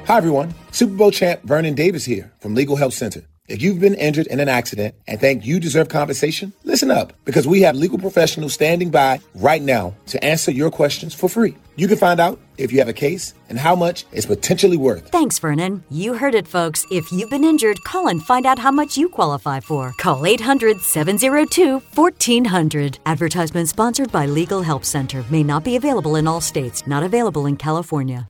Hi, everyone. Super Bowl champ Vernon Davis here from Legal Help Center. If you've been injured in an accident and think you deserve compensation, listen up, because we have legal professionals standing by right now to answer your questions for free. You can find out if you have a case and how much it's potentially worth. Thanks, Vernon. You heard it, folks. If you've been injured, call and find out how much you qualify for. Call 800-702-1400. Advertisement sponsored by Legal Help Center. May not be available in all states. Not available in California.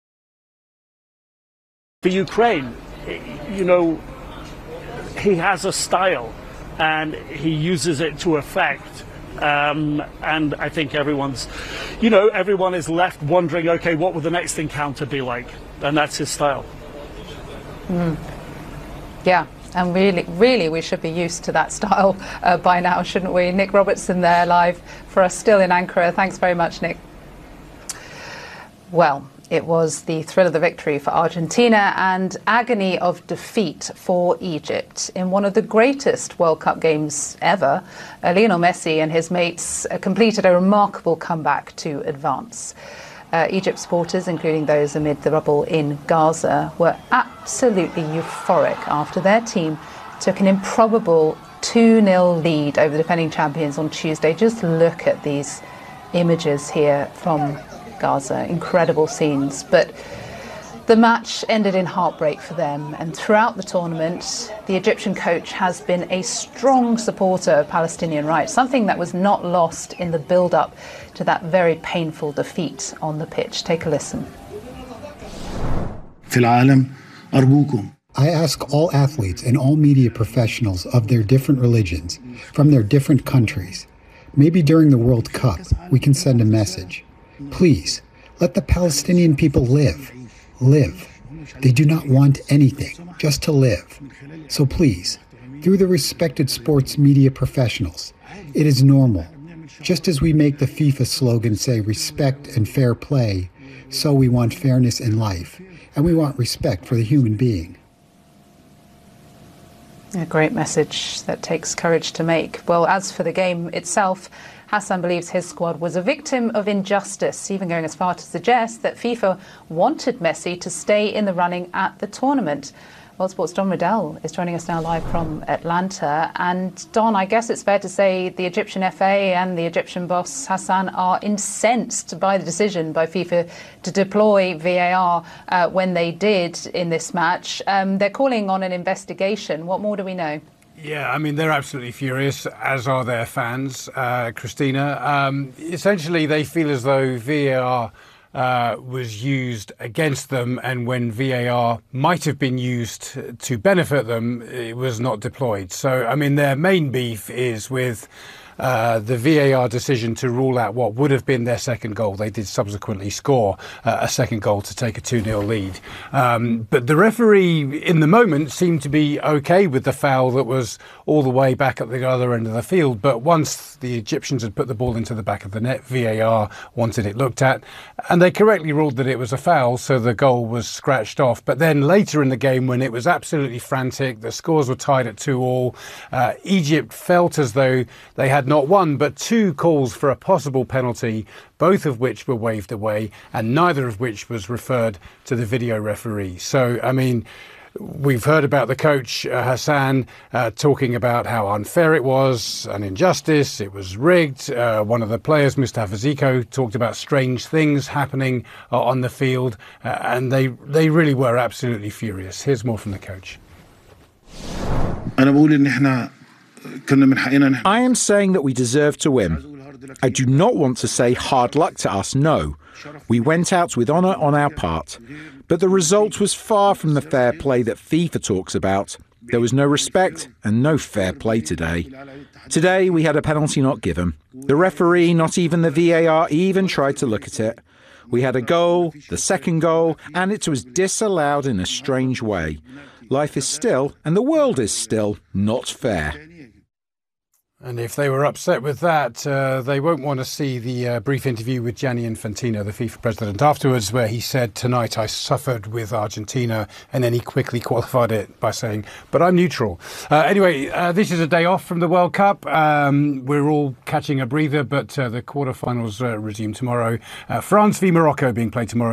For Ukraine, you know, he has a style and he uses it to effect. And I think everyone is left wondering, okay, what will the next encounter be like? And that's his style. Yeah, and really we should be used to that style by now, shouldn't we? Nick Robertson there live for us still in Ankara. Thanks very much, Nick. Well, it was the thrill of the victory for Argentina and agony of defeat for Egypt. In one of the greatest World Cup games ever, Lionel Messi and his mates completed a remarkable comeback to advance. Egypt supporters, including those amid the rubble in Gaza, were absolutely euphoric after their team took an improbable 2-0 lead over the defending champions on Tuesday. Just look at these images here from Gaza, incredible scenes. But the match ended in heartbreak for them, and throughout the tournament the Egyptian coach has been a strong supporter of Palestinian rights, something that was not lost in the build-up to that very painful defeat on the pitch. Take a listen. I ask all athletes and all media professionals of their different religions, from their different countries, maybe during the World Cup we can send a message. Please, let the Palestinian people live. Live. They do not want anything, just to live. So please, through the respected sports media professionals, it is normal. Just as we make the FIFA slogan say respect and fair play, so we want fairness in life, and we want respect for the human being. A great message that takes courage to make. Well, as for the game itself, Hassan believes his squad was a victim of injustice, even going as far to suggest that FIFA wanted Messi to stay in the running at the tournament. World Sports' Don Riddell is joining us now live from Atlanta. And Don, I guess it's fair to say the Egyptian FA and the Egyptian boss Hassan are incensed by the decision by FIFA to deploy VAR when they did in this match. They're calling on an investigation. What more do we know? Yeah, I mean, they're absolutely furious, as are their fans, Christina. Essentially, they feel as though VAR was used against them, and when VAR might have been used to benefit them, it was not deployed. So, I mean, their main beef is with the VAR decision to rule out what would have been their second goal. They did subsequently score a second goal to take a 2-0 lead. But the referee in the moment seemed to be okay with the foul that was all the way back at the other end of the field. But once the Egyptians had put the ball into the back of the net, VAR wanted it looked at, and they correctly ruled that it was a foul, so the goal was scratched off. But then later in the game, when it was absolutely frantic, the scores were tied at 2-2, Egypt felt as though they had not one but two calls for a possible penalty, both of which were waved away and neither of which was referred to the video referee. So, I mean, we've heard about the coach, Hassan, talking about how unfair it was, an injustice, it was rigged. One of the players, Mustafa Ziko, talked about strange things happening on the field, and they really were absolutely furious. Here's more from the coach. I am saying that we deserve to win. I do not want to say hard luck to us, no. We went out with honour on our part. But the result was far from the fair play that FIFA talks about. There was no respect and no fair play today. Today we had a penalty not given. The referee, not even the VAR, even tried to look at it. We had a goal, the second goal, and it was disallowed in a strange way. Life is still, and the world is still, not fair. And if they were upset with that, they won't want to see the brief interview with Gianni Infantino, the FIFA president, afterwards, where he said, "Tonight I suffered with Argentina," and then he quickly qualified it by saying, "But I'm neutral." Anyway, this is a day off from the World Cup. We're all catching a breather, but the quarterfinals resume tomorrow. France v Morocco being played tomorrow.